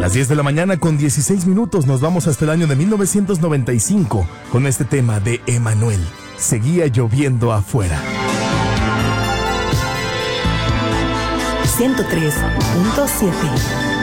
Las 10 de la mañana con 16 minutos nos vamos hasta el año de 1995 con este tema de Emanuel. Seguía lloviendo afuera. 103.7